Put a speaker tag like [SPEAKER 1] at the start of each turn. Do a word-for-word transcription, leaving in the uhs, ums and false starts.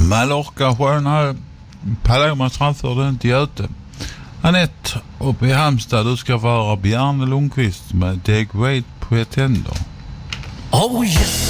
[SPEAKER 1] Mallorca sköna Palomas framförde inte Göte. Anette uppe i Halmstad, du ska vara Bjarne Lundqvist med The Great Pretender.
[SPEAKER 2] Oh yes.